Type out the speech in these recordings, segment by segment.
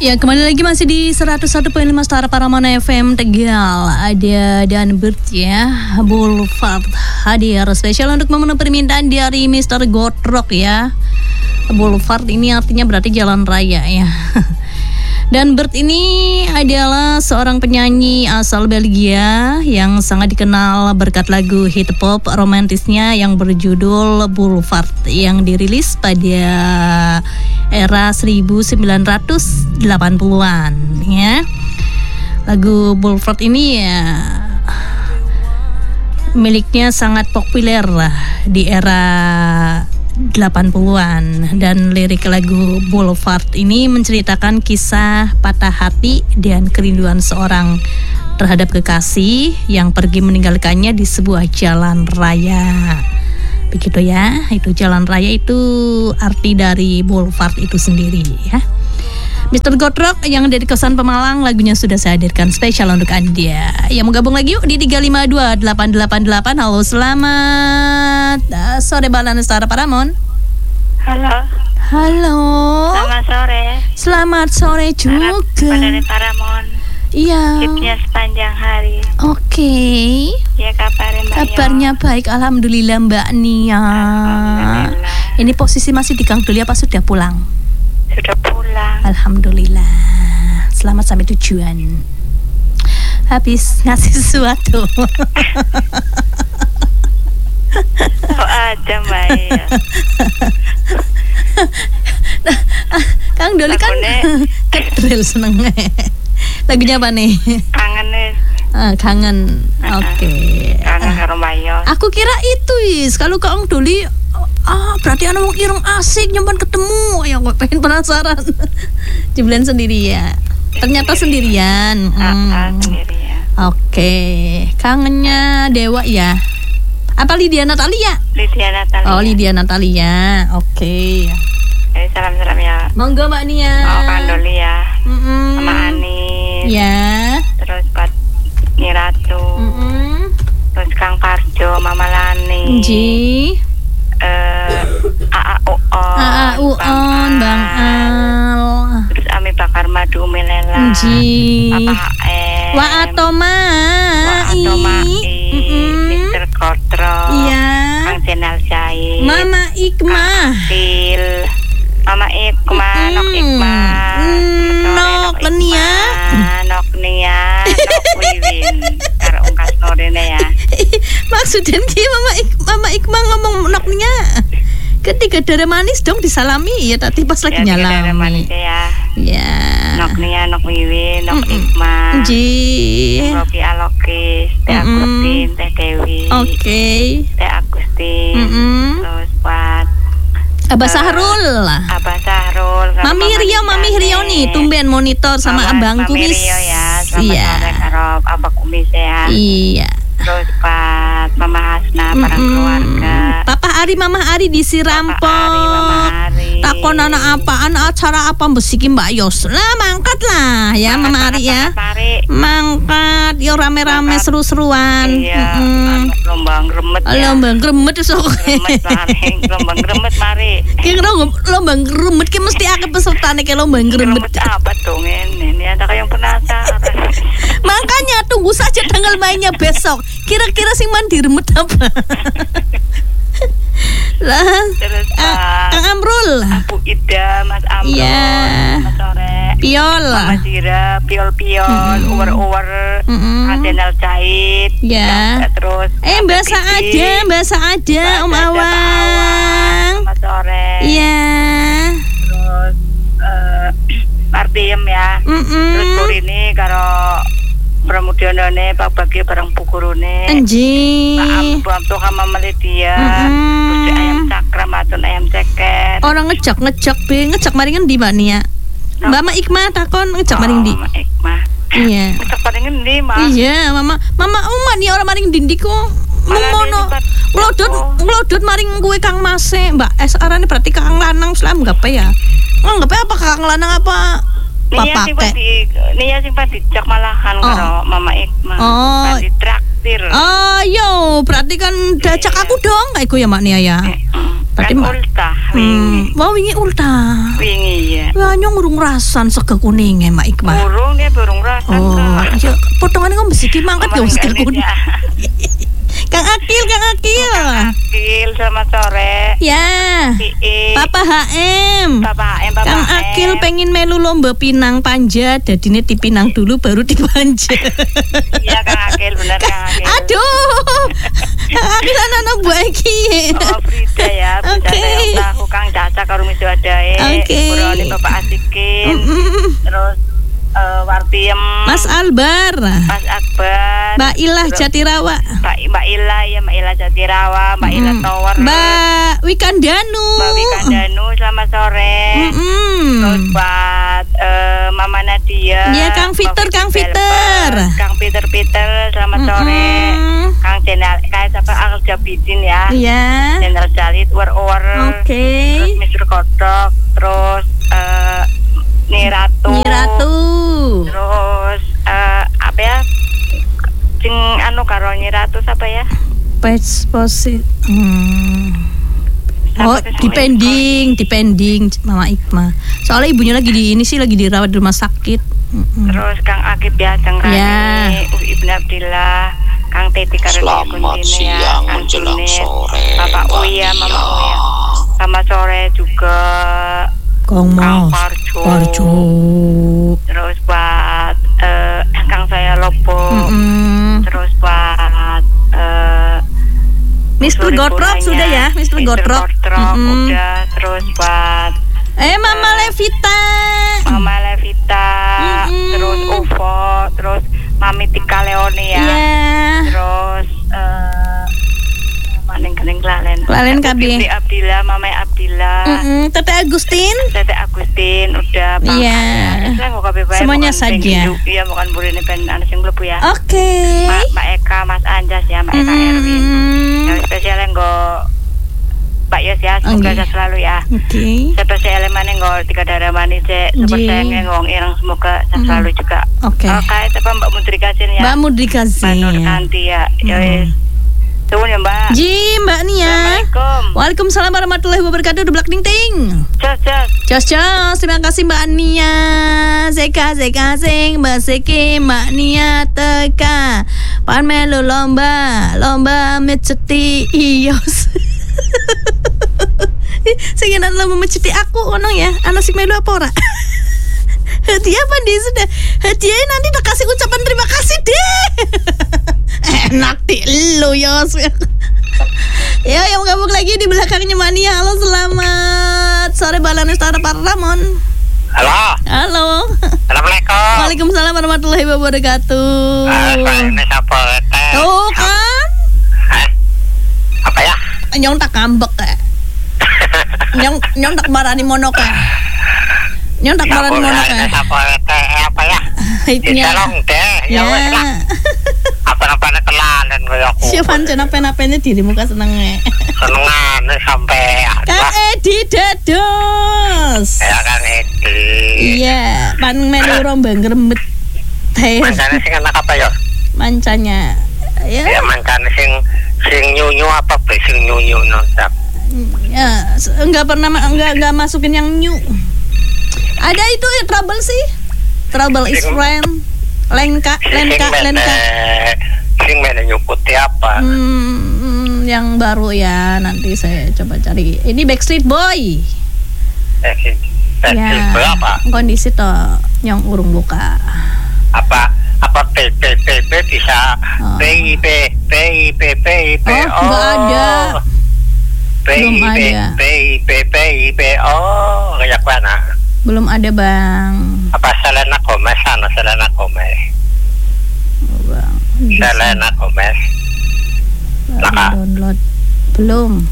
Ya, kembali lagi masih di 101.5 Star Paramana FM Tegal. Ada Dan Bird ya, Boulevard hadir spesial untuk memenuhi permintaan dari Mr. Gotrok ya. Boulevard ini artinya berarti jalan raya ya. Dan Bird ini adalah seorang penyanyi asal Belgia yang sangat dikenal berkat lagu hit pop romantisnya yang berjudul Boulevard yang dirilis pada era 1980-an ya. Lagu Boulevard ini ya miliknya sangat populer lah di era 80-an, dan lirik lagu Boulevard ini menceritakan kisah patah hati dan kerinduan seorang terhadap kekasih yang pergi meninggalkannya di sebuah jalan raya. Begitu ya, itu jalan raya itu arti dari Boulevard itu sendiri ya. Mr. Gotrok yang dari Kosan Pemalang, lagunya sudah saya hadirkan spesial untuk Anda. Ya, mau gabung lagi yuk di 352-888. Halo, selamat sore Balan Star Paramon. Halo. Halo. Selamat sore. Selamat sore juga. Dari Paramon. Iya. Hidupnya sepanjang hari. Oke. Ya, kabarnya Mbak. Kabarnya baik, alhamdulillah Mbak Nia. Alhamdulillah. Ini posisi masih di Gang Doli apa sudah pulang? Sudah pulang. Alhamdulillah. Selamat sampai tujuan. Habis ngasih sesuatu. Oh aja Mbak ya. Kang Doli kan kedril seneng. Lagunya apa nih? Kangen nih. Kangen. Oke. Kangen karo Mbak Yo. Aku kira itu Is. Kalau Kang Doli berarti anak wong ireng asik nyampan ketemu. Ya gue pengen penasaran. Jeblen sendiri ya. Ternyata sendirian. Sendirian. Oke. Kangennya Dewa ya. Apa Lydia Natalia? Lydia Natalia. Oh, Lydia Natalia. Oke. Salam-salam ya. Monggo Mbak Nia. Oh, Kang Doli ya. Sama Ani. Ya. Terus buat Niratu. Terus Kang Parjo, Mama Lani. Ji. Uon, Bang Al. Terus Ami Bakar Madu Melela. Ji. Papa Wa Atomai. Mr. Kotro. Iya. Kang Jenal Jai. Mama Ikmah. Phil. Mama Ikmah, Nok Ikmah. Nok Lenia. Nok Nia, Nok Wiwin. Karo ungkas norene ya. Maksudnya Mama Ikmah ngomong Nok Nia. Ketiga darah manis dong disalami ya tadi pas lagi nyalami. Darah manis ya. Ya. Nok Nia, Nok Wiwin, Nok Ikmah. Ji. Robi Alokis, Teh Agustin, Teh Dewi. Oke. Teh Agustin. Terus buat Abah Sahrul. Abah Sahrul. Mami Rio nih tumben monitor sama Abang Kumis. Mami Rio ya. Selamat sore karo Abang Kumis ya. Iya. Terus buat Mama Hasna, para keluarga. Papa Ari, Mama Ari di Sirampok. Takon anak apaan, acara apa besiki Mbak Yos. Lah mangkat lah ya Mama Ari ya. Mangkat, yo rame-rame seru-seruan. Iya. Lombang gremet ya. Lombang gremet sok. Lombang gremet mari. Ki lombang gremet ki mesti akeh pesertane ke lombang gremet. Apa dong ini ada yang penasaran. Makanya tunggu saja tanggal mainnya besok. Kira-kira sing mandi remet apa? Lah. Terus Kang Amrul. Bu Ida, Mas Amrul. Iya. Selamat sore. Piol. Mama Zira, piol-piol, uwer-uwer. Adenal Jahit. Ya. Terus bahasa ada Om Awang. Selamat sore. Iya. Terus Martiem ya. Terus Purini karo Pramudyanane Pak Bagi bareng Pukurune. Anji. Pak Amtu sama Melidia. Terus ayam cakram atun ayam ceker. Orang ngejak maringan di Mbak Nia. Mbak Ikmah takon ngejak maring di. Mama Ikmah. Iya. Ngejak maringen di Mas. Iya, Mama Uma nih orang maring dindi kok. Memono nglodot maring kuwe Kang Mase, Mbak. Arane berarti Kang lanang Islam enggak apa ya? Enggak apa Kang lanang apa? Nia simpan dijak malahan karo Mama Ikmah. Pas ditraktir. Oh, yo, berarti kan dajak aku dong. Kayak gue ya Mak Nia ya. Tadi kan ultah wingi. Wingi ultah. Wingi ya. Ya nyong urung rasan sega kuning Mak Ikmah. Burung dia burung rasan. Ya potongannya kok mesti dimangkat ya sega kuning. Kang Akil. Akil selamat sore. Ya. Papa HM. Kang Akil pengen melu lomba pinang panja, dadine dipinang dulu baru dipanja. Iya Kang Akil, bener Kang Akil. Aduh. Kang Akil anak-anak buah iki. Oh Frida ya, Frida aku Kang Caca karo miso adae. Kurone Bapak Asikin. Terus Wartiem, Mas Albar, Mas Akbar, Mbak Ilah Jatirawa, Mbak Ilah Jatirawa, Mbak Ilah Tower, Mbak Wikandanu, selamat sore. Terus buat Mama Nadia, ya Kang Peter, Kang Peter, selamat sore. Kang Jenal, kayak siapa Aljabidin ya, Jenal Jalit, terus Mr. Kodok, terus Niratu. Terus apa ya? Sing anu karo Niratu siapa ya? Oh, dipending Mama Ikmah. Soalnya ibunya lagi dirawat di rumah sakit. Terus Kang Akib ya, Kang Rani, Ibnu Abdillah, Kang Teti Karena Kuntine ya, Kang Junet, Bapak Uya, Mama Uya. Sama sore juga Kang Parjo. Terus buat Kang saya Lopo. Terus buat Mr. Gotrok sudah ya, Mr. Gotrok udah. Terus buat Mama Levita. Terus Ufo, terus Mami Tika Leone ya. Terus Klalen kabeh. Abdillah, Mama Abdillah. Tete Agustin udah Pak. Iya. Semuanya saja. Iya, bukan burine ben ana sing mlebu ya. Oke. Mbak Eka, Mas Anjas ya, Mbak Eka Erwin. Yang spesial nggo Pak Yos ya, semoga selalu ya. Oke. Spesial maneh nggo Tiga Darah Manis seperti ngong ireng semoga selalu juga. Oke. Oke, apa Mbak Mudri Kasin ya. Mbak Mudri Kasin. Mbak Nur Anti ya. Wis. Tuh ya Mbak. Mbak Nia. Assalamualaikum. Waalaikumsalam warahmatullahi wabarakatuh. Blak ding ting. Jos. Terima kasih Mbak Nia. Zeka sing Mbak Seki, Mbak Nia teka. Pan melu lomba meceti ios. Sing enak lomba meceti aku ono ya. Ana sing melu apa ora? Hadiah apa dia sudah? Hadiahnya nanti tak kasih ucapan terima kasih deh. Enak di lu Yos. Ya yang gabung lagi di belakangnya Mania. Halo selamat sore Balanus Tara Pak Ramon. Halo. Assalamualaikum. Waalaikumsalam warahmatullahi wabarakatuh. Ini siapa? Tuh kan? Apa ya? Nyong tak kambek Nyong tak marani monok Nyong tak marani monok Apa ya? Hitnya. Tolong deh. Ya wes lah. Apa-apa kelalan kaya aku. Siapa cenap-penapenya dirimu ka senenge. Senengan sampai Kang Edi dados. Ya Kang Edi. Iya, pan melu rombang grembet. Mancane sing anak apa ya? Mancanya. Ya mancane sing nyunyu apa sing nyunyu nontak. Ya, enggak masukin yang new. Ada itu ya trouble sih. Trouble is friend. Lenka. Sing mana nyukuti apa? Yang baru ya, nanti saya coba cari. Ini Backstreet Boy. Backstreet Boy apa? Kondisi toh yang urung buka. Apa PPP bisa PIP. Oh, enggak ada. Belum ada. PIP. Oh, kayak mana? Belum ada Bang. Apa Selena Gomez? Selena Gomez. Oh, Bang. Selena Gomez. Laka. Download. Belum.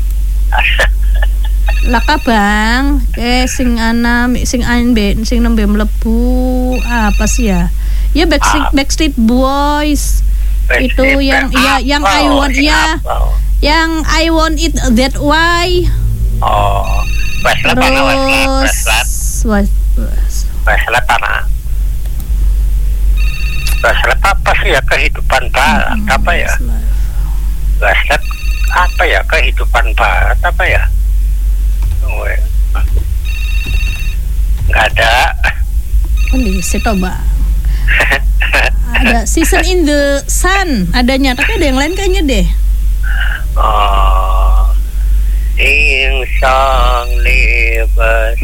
Laka Bang. Sing nembe mlebu apa sih ya? Ya Backstreet Boys. Itu yang I want ya. Yang I want it that way. Oh. Westlet apa sih ya kehidupan barat apa ya? Westlet apa ya kehidupan barat apa ya? Nggak ada. Kondisi coba. Ada Season in the Sun adanya, tapi ada yang lain kayaknya deh. Insang libas.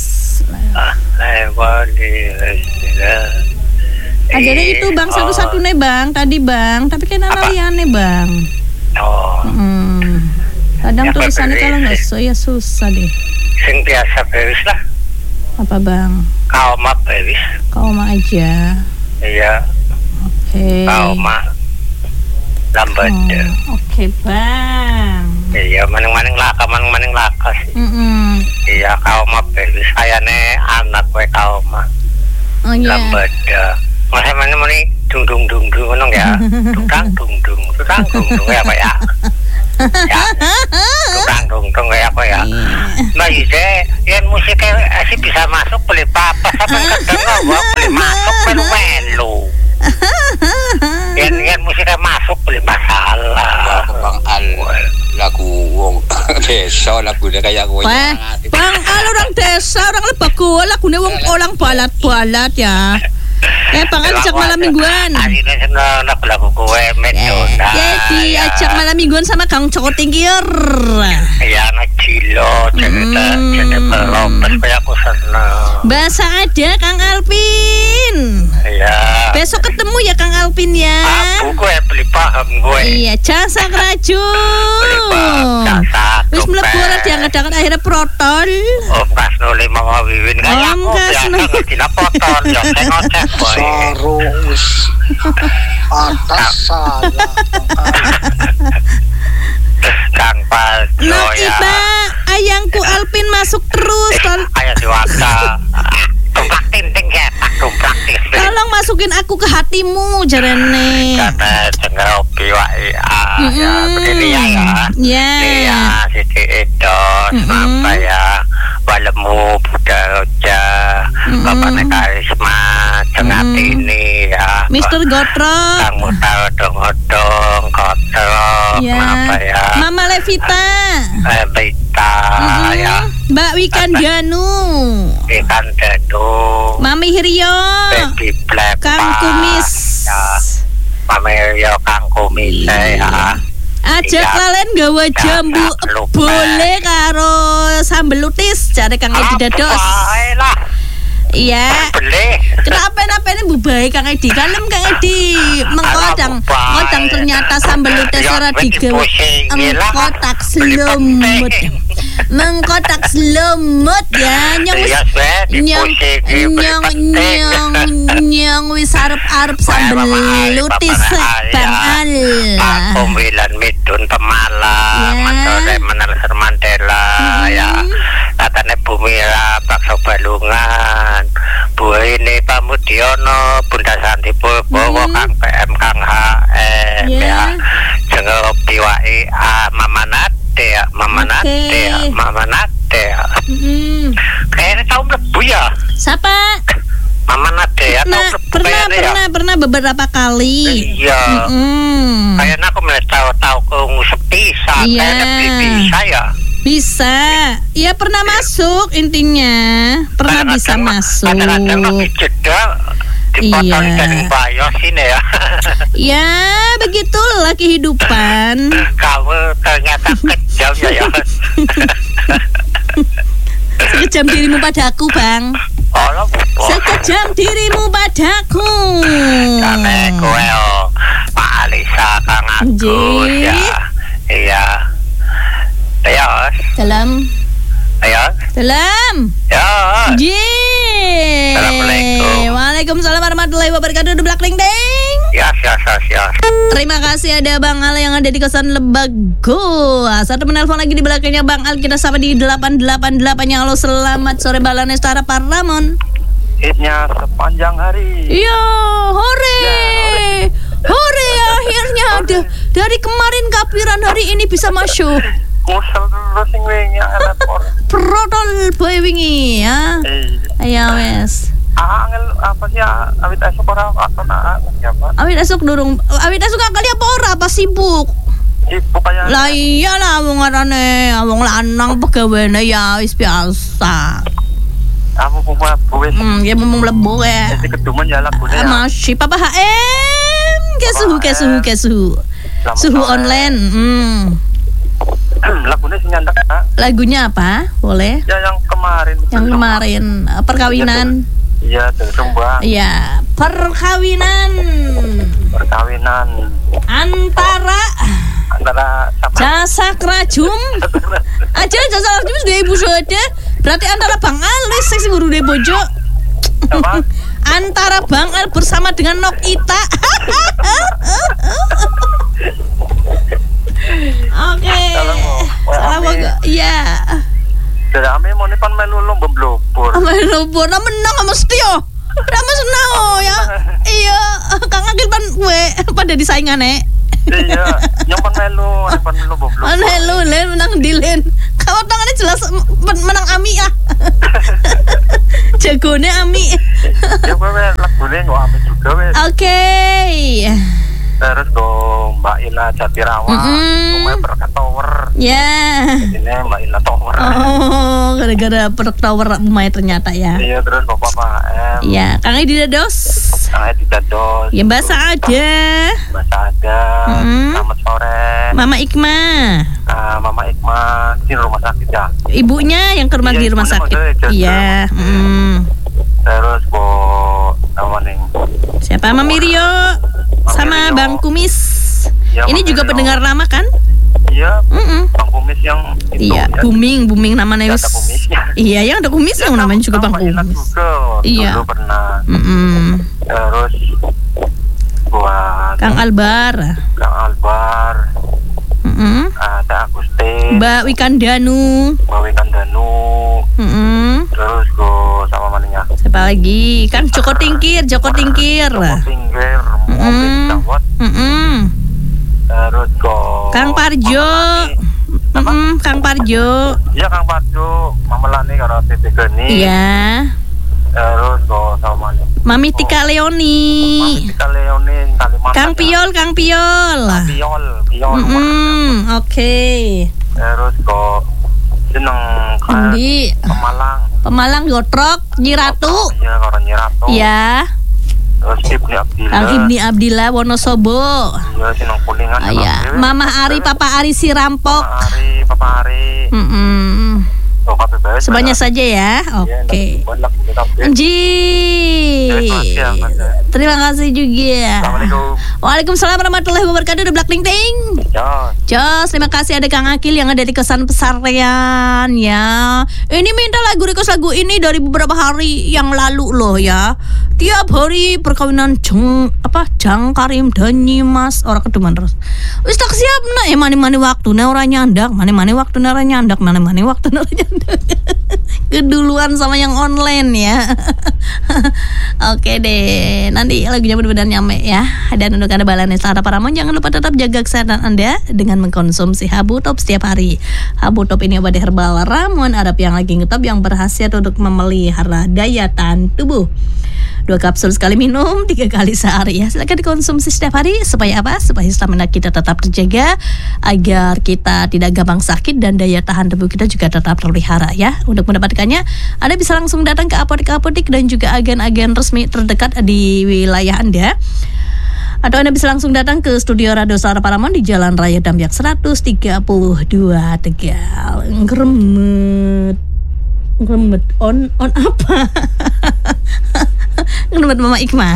Adanya itu Bang satu-satu nih Bang, tadi Bang, tapi kan analiannya Bang. Kadang tulisannya kalau nggak ya susah deh. Sing biasa beris lah. Apa Bang? Kauma beris. Kauma aja. Iya. Oke. Kauma. Lambat. Oke Bang. Iya, maning-maning laka sih. Iya, kauma beris. Sayane anak gue kauma. Oh iya. Lambat. Masa mana dung nong ya. Tukang ya apa ya? Ya. Tukang ya apa ya? Mbak Ide, yang musiknya sih bisa masuk beli papas apa kadang gua beli masuk melu. Yang musiknya masuk beli masalah. Bang Al lagu wong desa lagunya kayak gue. Bang Al orang desa, orang lebak gue lagunya wong orang balat ya. Bang Al ajak malam mingguan. Akhirnya lagu gue metode. Jadi ajak malam mingguan sama Kang Coko Tingkir. Iya, anak Cilo, cerita pelopet kayak aku senang. Bahasa ada Kang Alpin. Iya. Besok ketemu ya Kang Alpin ya. Aku gue beli paham gue. Iya, jasa kerajun. Terus mlebu ora diangkat-angkat akhirnya protol. Om Kasno 5 Wiwin kayak aku biasa ngertina protol ya ngoceh boy. Sarus atas salah. Kang Pas Iba ayangku Alpin masuk terus. Ayah diwata. Tumpak tinting ya, tumpak tinting. Tolong masukin aku ke hatimu jarene. Karena cengar opi wae. Ya begini ya. Ya. Iya, Siti Edos, apa ya? Walemu Buddha Roja, Bapak Nekarisma, Cengat ini ya. Mr. Gotrok. Kang Mutar odong-odong, Gotrok, apa ya? Mama Levita. Levita ya. Mbak Wikandanu. Mami Hiryo. Baby Black. Kang Kumis. Ya. Mami Hiryo, Kang Kumis ya. Ajak kalian gawa jambu boleh karo sambel lutis cari Kang Edi dados. Iya. Kenapa ini bubai Kang Edi? Kalem Kang Edi mengkodang ternyata sambel lutis ora digawe mengkotak selumut. Mengkotak selumut ya nyong wis arep sambel lutis Bang Al. Pembilan midun Pemalang, Manal Mandela ya. Katanya Bumira, Bakso Balungan, Bu ini Pamudiono, Bunda Santi Bowo, Kang PM, Kang HM ya. Jangan piwai Mama Nate ya. Kayaknya tahu mlebu ya. Siapa? Mama Nade ya. Pernah beberapa kali. Iya. Kayaknya aku tahu ke sepisah. Kayaknya bisa ya. Bisa. Ya pernah masuk intinya. Pernah bisa masuk. Kadang-kadang jeda dipotong dari bayos ini ya. Ya begitulah kehidupan. Kamu ternyata kejam ya. Sekejam dirimu padaku Bang. Sekejam dirimu padaku. Kame kowe Pak Alisa Kang Agus ya. Iya. Ayo. Dalam. Ya. Assalamualaikum. Waalaikumsalam warahmatullahi wabarakatuh. Deblak ding ding. Ya. Terima kasih ada Bang Al yang ada di kosan Lebago. Satu menelpon lagi di belakangnya Bang Al. Kita sama di 888-nya. Halo, selamat sore Balane Stara Paramon. Hitnya sepanjang hari. Iya, hore. Hore akhirnya ada. Dari kemarin kapiran hari ini bisa masuk. Musel terus sing wingi lapor. Protol boy wingi ya. Ayo wes. Angel apa sih awit esuk ora atau nak siapa? Awit esuk durung. Awit esuk kali apa ora apa sibuk? Ibu kayak. Lah iya lah wong arane wong lanang pegawene ya wis biasa. Aku mlebu wis. Ya mau mlebu ya. Jadi keduman ya lagune ya. Masih Papa HM ke suhu. Suhu online. Lagunya sih nyandak, Kak. Lagunya apa? Boleh? Ya yang kemarin. Yang kemarin perkawinan. Iya, Sumbang. Iya, perkawinan. Antara siapa? Jasa Kerajum. Aja Jasa Kerajum sudah ibu sudah. Berarti antara Bang Alis seksi guru de bojo. Apa? Antara Bang Al bersama dengan Nokita. Oke. Salam iya. Jadi ame mau nih pan melu lomba blobor. Blobor nah menang mesti yo. Udah senang ya. Iya, Kang Agil pan gue pada disaingane. Iya, yang pan melu lomba blobor. Melu menang Dilen. Kalau tangannya jelas menang Ami ya. Jagone Ami. Ya gue lagune kok Ami juga wes. Oke. Terus go Mbak Ila Jatirawa, rumahnya Berkat Tower. Ya. Ini Mbak Ila Tower. Oh, gara-gara Berkat Tower rumahnya ternyata ya. Iya, terus Bapak HM. Iya, Kang Edi Dados. Ya, Mbak Saada. Selamat sore. Mama Ikma. Mama Ikma di rumah sakit ya. Ibunya yang ke rumah di rumah sakit. Iya. Terus nama nih. Siapa? Mami Rio. Sama Bang Kumis. Ya, ini juga pendengar lama kan? Iya. Bang Kumis yang itu. Iya, ya. booming namanya wis. Iya, yang ada kumis yang namanya juga Bang Kumis. Iya. Dulu pernah. Terus buat Kang Albar. Ada Agustin. Mbak Wikandanu. Terus go sama maninya. Siapa lagi? Kang Joko Tingkir. Terus go Kang Parjo. Kang Parjo. Iya Kang Parjo. Mama Lani karo Tete Geni. Iya. Terus go sama Mami Tika Leoni. Kang Piol. Oke. Terus go seneng di Pemalang Gotrok Nyiratu. Iya, karo Nyiratu. Iya. Terus Kang Ibni Abdillah Wonosobo. Iya, seneng Kuningan. Iya. Mama Ari, Papa Ari Sirampok. Papa Ari. Sebanyak saja ya. Oke. Anji. Terima kasih juga. Waalaikumsalam warahmatullahi wabarakatuh. Udah Black Ting Ting. Jos, terima kasih ada Kang Akil yang ada di Kesan Pesarian ya. Ini minta request lagu ini dari beberapa hari yang lalu loh ya. Tiap hari perkawinan Jang Karim dan Nyimas orang keduman terus. Wis tak siap nak mani waktune ora nyandak, mani waktune ora nyandak, keduluan sama yang online ya. Oke deh, nanti lagunya benar-benar nyampe ya. Dan untuk Anda Balanes Lara Paramon, jangan lupa tetap jaga kesehatan Anda dengan mengkonsumsi Habu Top setiap hari. Habu Top ini obat herbal ramuan Arab yang lagi ngetop yang berkhasiat untuk memelihara daya tahan tubuh. 2 kapsul sekali minum, 3 kali sehari ya. Silakan dikonsumsi setiap hari supaya apa? Supaya stamina kita tetap terjaga, agar kita tidak gampang sakit dan daya tahan tubuh kita juga tetap terpelihara ya. Untuk mendapatkannya, Anda bisa langsung datang ke apotek-apotek dan juga agen-agen resmi terdekat di wilayah Anda. Atau Anda bisa langsung datang ke studio Radio Suara Paramon di Jalan Raya Damyak 132 Tegal. Ngeremet on apa? Ngeremet Mama Ikma.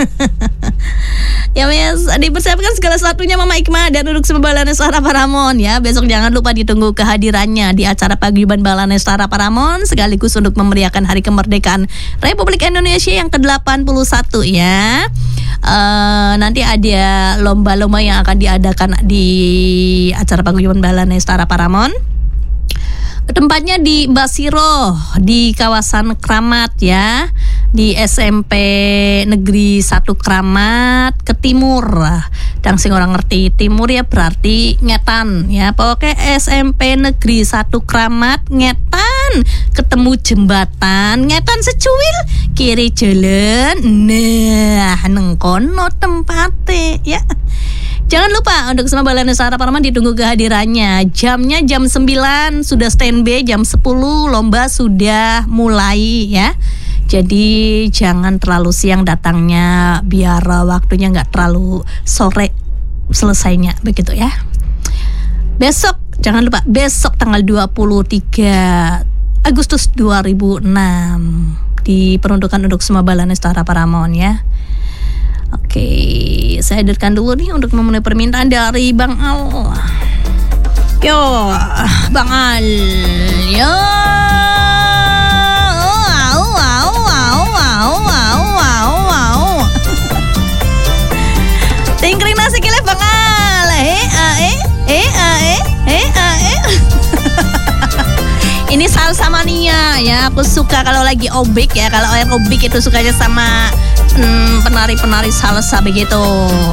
Ya Mas, dipersiapkan segala satunya Mama Ikma dan duduk Balanes Suara Paramon ya. Besok jangan lupa ditunggu kehadirannya di acara Paguyuban Balanes Suara Paramon sekaligus untuk memeriahkan Hari Kemerdekaan Republik Indonesia yang ke-81 ya. Nanti ada lomba-lomba yang akan diadakan di acara Paguyuban Balanes Suara Paramon. Tempatnya di Basiro di kawasan Kramat ya, di SMP Negeri 1 Kramat ke timur. Dan sing orang ngerti timur ya berarti Ngetan ya. Pokoknya SMP Negeri 1 Kramat Ngetan, ketemu jembatan Ngetan secuil kiri jalan. Nah, neng kono tempatnya ya. Jangan lupa untuk semua Balai Nusantara Paraman ditunggu kehadirannya. Jamnya jam 9 sudah standby, jam 10 lomba sudah mulai ya. Jadi jangan terlalu siang datangnya biar waktunya nggak terlalu sore selesainya begitu ya. Besok jangan lupa, besok tanggal 23 Agustus 2006 diperuntukkan untuk semua Balai Nusantara Paramount ya. Oke, saya hadirkan dulu nih untuk memenuhi permintaan dari Bang Al. Yo, Bang Al. Yo. Tingkring nasi kile Bang Al. Ini salsa mania ya. Aku suka kalau lagi obik ya. Kalau orang obik itu sukanya sama penari-penari salsa begitu.